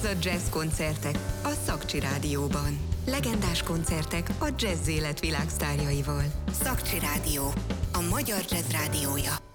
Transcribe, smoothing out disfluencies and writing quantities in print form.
Ez a Jazz koncertek a Szakcsi Rádióban. Legendás koncertek a jazz élet világsztárjaival. Szakcsi Rádió, a magyar jazz rádiója.